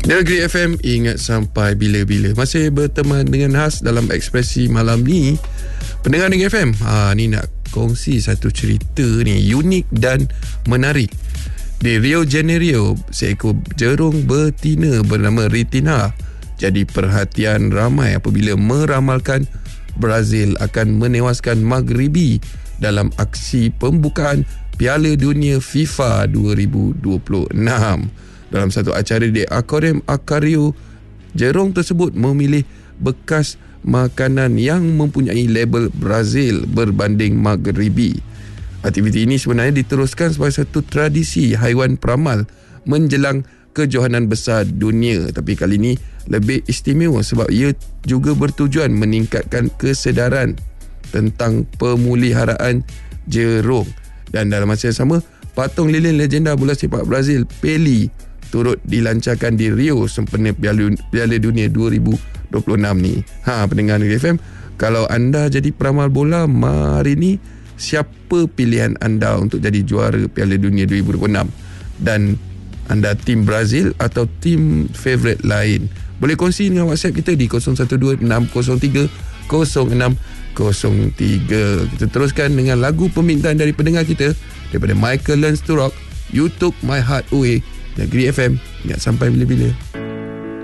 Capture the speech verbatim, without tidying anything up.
Negeri F M, ingat sampai bila-bila. Masih berteman dengan Has dalam Ekspresi malam ni. Pendengar Negeri F M, ha, ni nak kongsi satu cerita ni unik dan menarik. Di Rio Janeiro, seekor jerung betina bernama Ritinha jadi perhatian ramai apabila meramalkan Brazil akan menewaskan Maghribi dalam aksi pembukaan Piala Dunia FIFA dua ribu dua puluh enam. Dalam satu acara di Aquarium Acario, jerung tersebut memilih bekas makanan yang mempunyai label Brazil berbanding Maghribi. Aktiviti ini sebenarnya diteruskan sebagai satu tradisi haiwan peramal menjelang kejohanan besar dunia, tapi kali ini lebih istimewa sebab ia juga bertujuan meningkatkan kesedaran tentang pemeliharaan jerung. Dan dalam masa yang sama, patung lilin legenda bola sepak Brazil Pelé turut dilancarkan di Rio sempena Piala, Piala Dunia dua ribu dua puluh enam ni. Ha, pendengar Negeri F M, kalau anda jadi peramal bola hari ni, siapa pilihan anda untuk jadi juara Piala Dunia dua ribu dua puluh enam? Dan anda tim Brazil atau tim favourite lain? Boleh kongsi dengan WhatsApp kita di kosong satu dua enam kosong tiga kosong enam kosong tiga. Kita teruskan dengan lagu permintaan dari pendengar kita daripada Michael Learns to Rock, You Took My Heart Away. Negeri F M, ingat sampai bila-bila.